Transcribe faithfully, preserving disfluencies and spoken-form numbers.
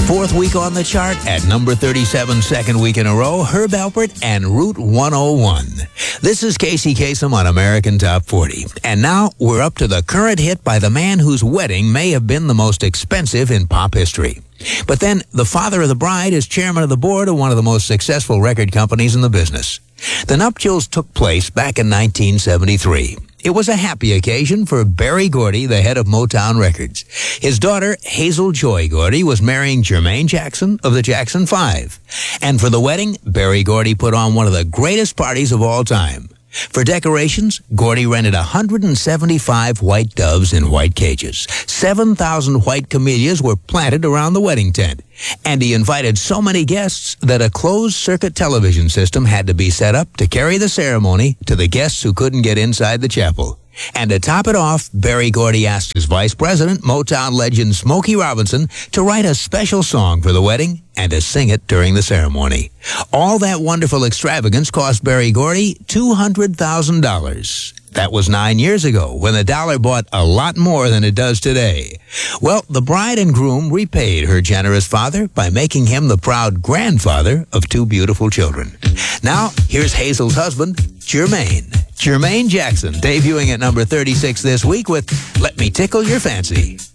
Fourth week on the chart at number thirty-seven, second week in a row, Herb Alpert and Route one oh one. This is Casey Kasem on American Top forty. And now we're up to the current hit by the man whose wedding may have been the most expensive in pop history. But then the father of the bride is chairman of the board of one of the most successful record companies in the business. The nuptials took place back in nineteen seventy-three. It was a happy occasion for Berry Gordy, the head of Motown Records. His daughter, Hazel Joy Gordy, was marrying Jermaine Jackson of the Jackson Five. And for the wedding, Berry Gordy put on one of the greatest parties of all time. For decorations, Gordy rented one hundred seventy-five white doves in white cages. seven thousand white camellias were planted around the wedding tent. And he invited so many guests that a closed-circuit television system had to be set up to carry the ceremony to the guests who couldn't get inside the chapel. And to top it off, Berry Gordy asked his vice president, Motown legend Smokey Robinson, to write a special song for the wedding and to sing it during the ceremony. All that wonderful extravagance cost Berry Gordy two hundred thousand dollars. That was nine years ago, when the dollar bought a lot more than it does today. Well, the bride and groom repaid her generous father by making him the proud grandfather of two beautiful children. Now, here's Hazel's husband, Jermaine. Jermaine Jackson, debuting at number thirty-six this week with Let Me Tickle Your Fancy.